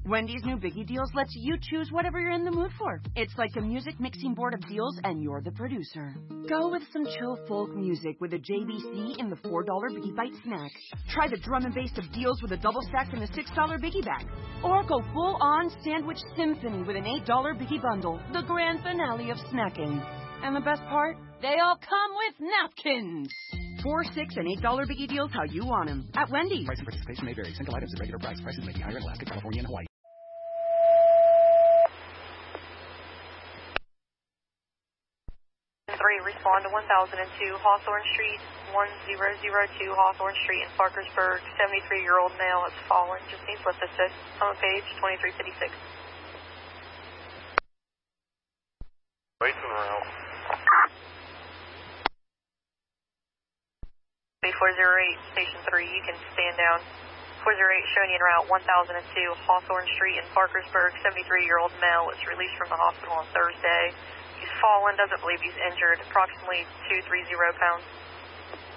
Wendy's new Biggie Deals lets you choose whatever you're in the mood for. It's like a music mixing board of deals, and you're the producer. Go with some chill folk music with a JBC in the $4 Biggie Bite snack. Try the drum and bass of deals with a double stack in the $6 Biggie Bag. Or go full-on sandwich symphony with an $8 Biggie Bundle, the grand finale of snacking. And the best part? They all come with napkins. $4, $6, and $8 Biggie Deals how you want them. At Wendy's. Price and participation may vary. Single items at regular price. Prices may be higher in Alaska, California, and Hawaii. Respond to 1002 Hawthorne Street, 1002 Hawthorne Street in Parkersburg. 73-year-old male is fallen. Just needs lift assist. On page 2356. Wait for the route. 408, Station 3, you can stand down. 408 showing you en route 1002 Hawthorne Street in Parkersburg. 73-year-old male was released from the hospital on Thursday. He's fallen, doesn't believe he's injured, approximately 230 pounds.